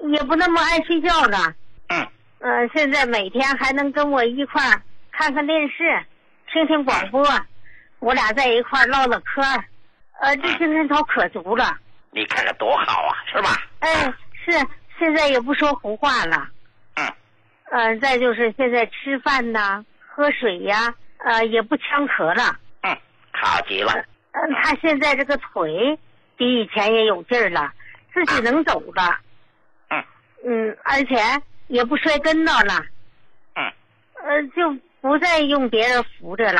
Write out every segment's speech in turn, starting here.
也不那么爱睡觉了。现在每天还能跟我一块儿看看电视，听听广播，我俩在一块儿唠唠嗑，这精神头可足了。 你看看多好啊，是吧？ 是，现在也不说胡话了。再就是现在吃饭呐、喝水呀，也不呛咳了。 好极了。 他现在这个腿比以前也有劲儿了，自己能走了。而且也不摔跟头了。就不再用别人扶着了。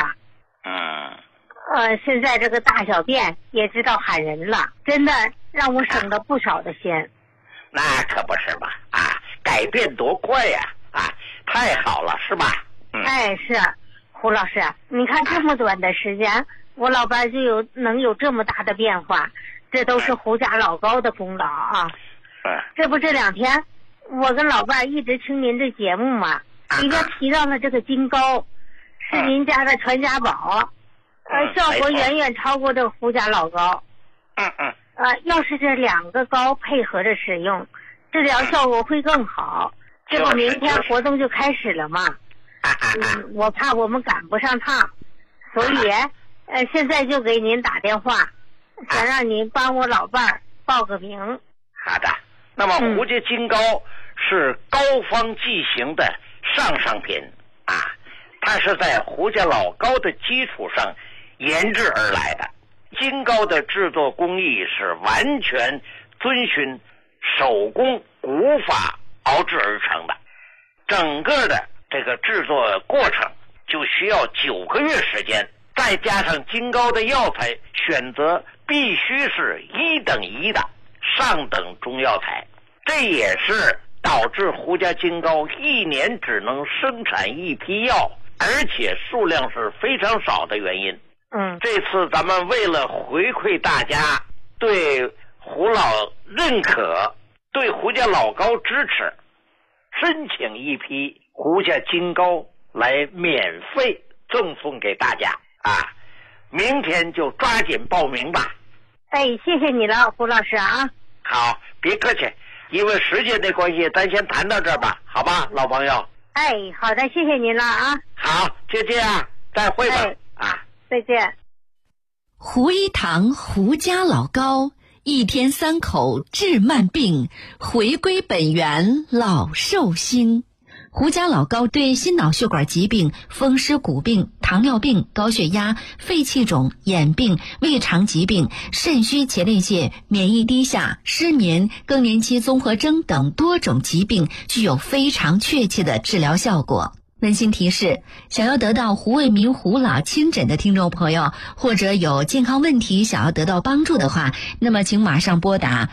现在这个大小便也知道喊人了，真的让我省了不少的心。 那可不是吧？改变多快呀！太好了，是吧？ 是胡老师，你看这么短的时间，我老伴就能有这么大的变化，这都是胡家老高的功劳啊。这不这2天我跟老伴一直听您这节目嘛，里边提到了这个金高是您家的传家宝，效果远远超过这个胡家老高。要是这2个高配合着使用，治疗效果会更好。这不明天活动就开始了嘛。我怕我们赶不上趟，所以现在就给您打电话，想让您帮我老伴儿报个名。 好的。那么胡家金高是高方剂型的上品它是在胡家老高的基础上研制而来的。金高的制作工艺是完全遵循手工古法熬制而成的，整个的这个制作过程就需要9个月时间，再加上金高的药材选择必须是1等1的上等中药材，这也是导致胡家金高1年只能生产1批药，而且数量是非常少的原因。这次咱们为了回馈大家对胡老认可，对胡家老高支持，申请1批胡家金高来免费赠送给大家明天就抓紧报名吧。 谢谢你了，胡老师啊。 好，别客气，因为时间的关系，咱先谈到这儿吧，好吧，老朋友。 好的，谢谢您了啊。 好，就这样，再会吧。 再见。 胡一堂胡家老高1天3口治慢病，回归本源老寿星。胡家老高对心脑血管疾病、风湿骨病、糖尿病、高血压、肺气肿、眼病、胃肠疾病、肾虚前列腺、免疫低下、失眠、更年期综合征等多种疾病具有非常确切的治疗效果。温馨提示，想要得到胡卫民胡老亲诊的听众朋友，或者有健康问题想要得到帮助的话，那么请马上拨打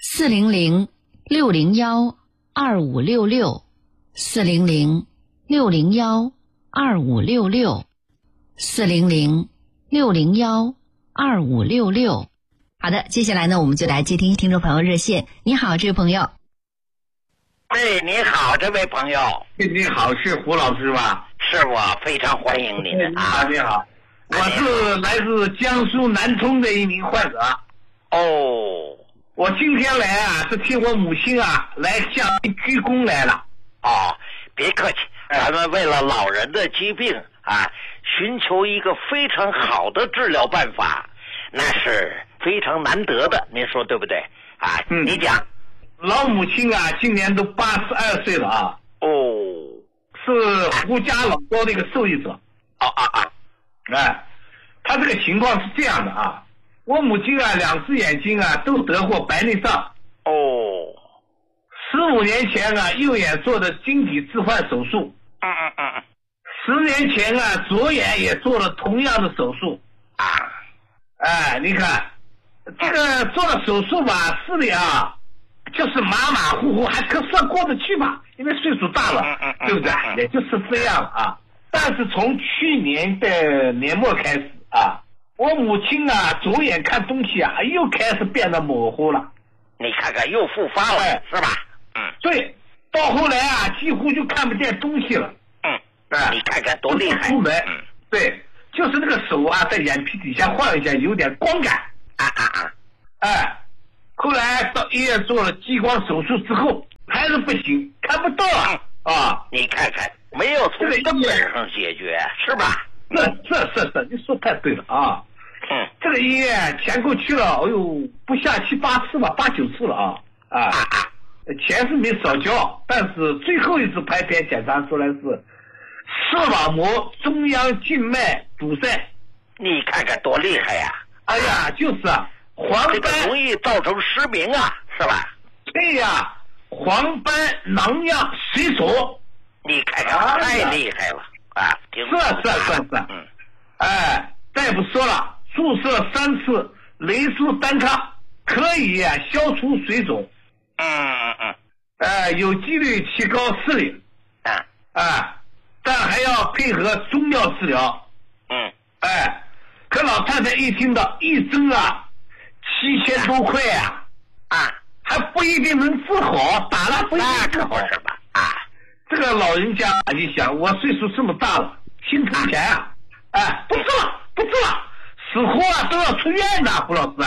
400-601-2566 400-601-2566 400-601-2566。好的，接下来呢，我们就来接听听众朋友热线。你好，这位朋友。 你好，这位朋友。 你好，是胡老师吧？ 是我，非常欢迎您你好，你好，我是来自江苏南通的一名患者。我今天来是替我母亲来向您鞠躬来了。 别客气，咱们为了老人的疾病寻求一个非常好的治疗办法，那是非常难得的，您说对不对你讲。 老母亲今年都82岁了是胡家老高的一个受益者。他这个情况是这样的我母亲2只眼睛都得过白内障。15年前右眼做的晶体置换手术。10年前左眼也做了同样的手术。你看这个做了手术吧，视力就是马马虎虎，还可算过得去吧，因为岁数大了，对不对？也就是这样了但是从去年的年末开始我母亲左眼看东西又开始变得模糊了。 你看看又复发了，是吧？ 对，到后来几乎就看不见东西了。 你看看多厉害。 出门对，就是那个手在眼皮底下晃一下，有点光感。后来到医院做了激光手术之后， 还是不行，看不到啊！ 你看看，没有从根本上解决，是吧？ 是，你说太对了啊！这个医院前后去了，不下7、8次吧，8、9次了啊！钱是没少交，但是最后一次拍片检查出来是视网膜中央静脉堵塞。 你看看多厉害呀！ 哎呀，就是黄斑， 这个容易造成失明啊，是吧？ 对呀，黄斑囊样水肿。 你看看，太厉害了啊！ 是。再不说了，注射3次雷素单抗可以消除水肿。有几率提高视力。但还要配合中药治疗。可老太太一听到一针7000多块还不一定能治好，打了不一定治好。 是吧？ 这个老人家就想，我岁数这么大了，心疼钱不治了，死活都要出院的，胡老师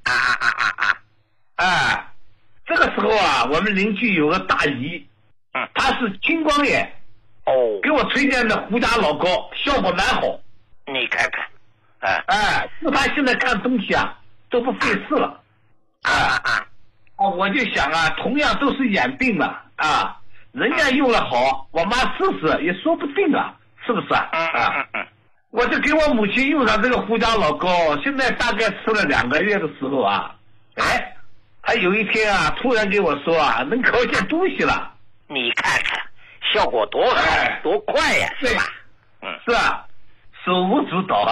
这个时候我们邻居有个大姨，她是青光眼，给我推荐的胡家老高，效果蛮好。 你看看， 是他现在看东西都不费事了。我就想同样都是眼病了人家用了好，我妈试试也说不定是不是我就给我母亲用上这个胡家老膏，现在大概吃了2个月的时候他有一天突然给我说能考见东西了。 你看看效果多好，多快呀，是吧？ 是手舞足蹈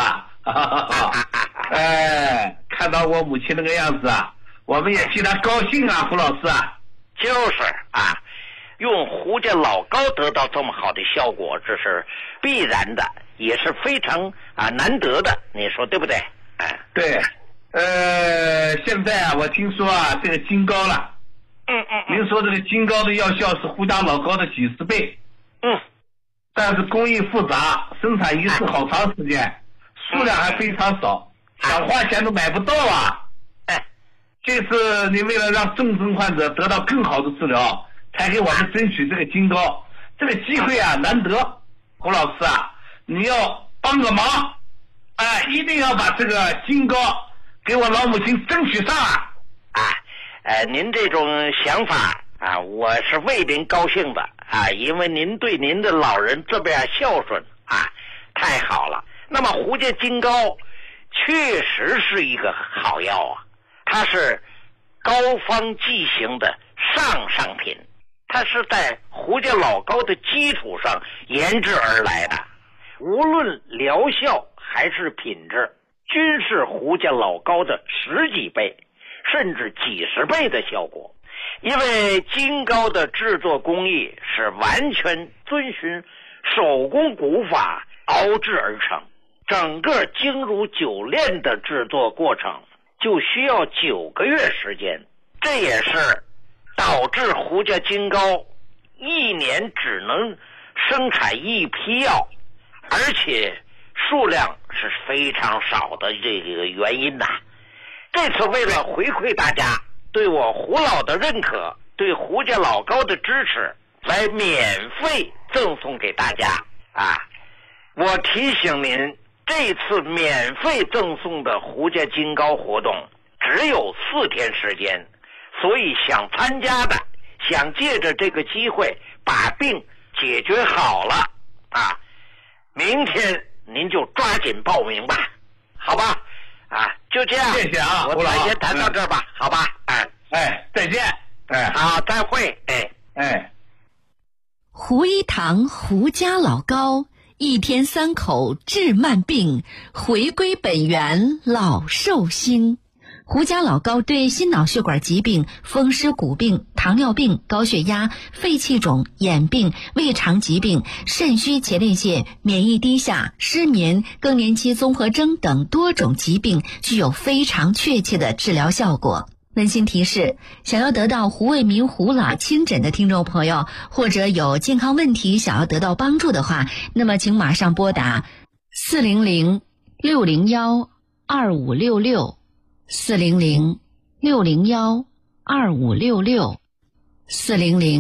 看到我母亲那个样子我们也替她高兴胡老师就是用胡家老膏得到这么好的效果，这是必然的，也是非常难得的，你说对不对？ 对。现在我听说这个金膏了。您说这个金膏的药效是胡家老膏的几10倍。但是工艺复杂，生产一次好长时间，数量还非常少，想花钱都买不到这次你为了让重症患者得到更好的治疗，才给我们争取这个金膏，这个机会难得。胡老师你要帮个忙一定要把这个金膏给我老母亲争取上您这种想法我是为您高兴的因为您对您的老人这么样孝顺太好了。那么胡家金膏确实是一个好药它是膏方剂型的上品，它是在胡家老膏的基础上研制而来的，无论疗效还是品质，均是胡家老膏的10几倍甚至几10倍的效果。因为金膏的制作工艺是完全遵循手工古法熬制而成，整个精如酒炼的制作过程就需要9个月时间，这也是导致胡家金膏1年只能生产1批药，而且数量是非常少的这个原因这次为了回馈大家对我胡老的认可，对胡家老膏的支持，来免费赠送给大家我提醒您，这次免费赠送的胡家金膏活动只有4天时间，所以想参加的，想借着这个机会把病解决好了明天您就抓紧报名吧，好吧就这样。 谢谢我咱先谈到这儿吧，好吧再见好，再会胡一堂胡家老膏，1天3口治慢病，回归本源老寿星。胡家老膏对心脑血管疾病、风湿骨病、糖尿病、高血压、肺气肿、眼病、胃肠疾病、肾虚前列腺、免疫低下、失眠、更年期综合征等多种疾病具有非常确切的治疗效果。温馨提示，想要得到胡卫民胡老亲诊的听众朋友，或者有健康问题想要得到帮助的话，那么请马上拨打400-601-2566 400-601-2566 400